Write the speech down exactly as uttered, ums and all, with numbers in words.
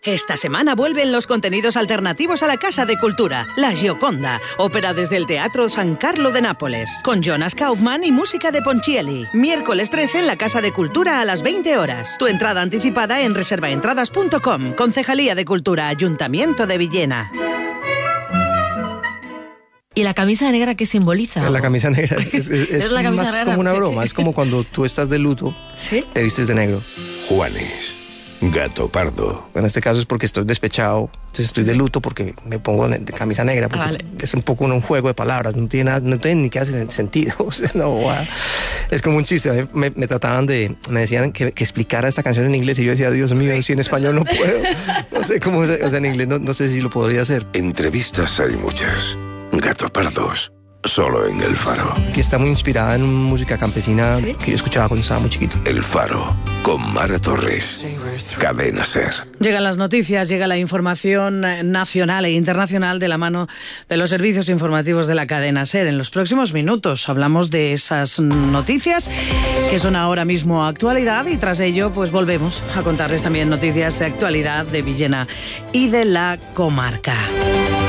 Esta semana vuelven los contenidos alternativos a la Casa de Cultura. La Gioconda, ópera desde el Teatro San Carlo de Nápoles, con Jonas Kaufmann y música de Ponchielli. Miércoles trece en la Casa de Cultura a las veinte horas. Tu entrada anticipada en reserva entradas punto com. Concejalía de Cultura, Ayuntamiento de Villena. ¿Y la camisa negra qué simboliza? La camisa negra es, es, es, es la camisa más negra como una porque... broma. Es como cuando tú estás de luto, ¿sí? Te vistes de negro. Juanes, gato pardo. En este caso es porque estoy despechado, entonces estoy de luto porque me pongo de camisa negra, porque ah, vale. Es un poco un, un juego de palabras, no tiene, nada, no tiene ni que hacer sentido. O sea, no, wow. Es como un chiste. Me, me trataban de, me decían que, que explicara esta canción en inglés y yo decía, Dios mío, si en español no puedo. No sé cómo, o sea, en inglés no, no sé si lo podría hacer. Entrevistas hay muchas. Gato pardos. Solo en El Faro. Que está muy inspirada en música campesina, ¿sí?, que yo escuchaba cuando estaba muy chiquito. El Faro, con Mara Torres. Cadena Ser. Llegan las noticias, llega la información nacional e internacional de la mano de los servicios informativos de la Cadena Ser. En los próximos minutos hablamos de esas noticias que son ahora mismo actualidad y tras ello pues volvemos a contarles también noticias de actualidad de Villena y de la comarca.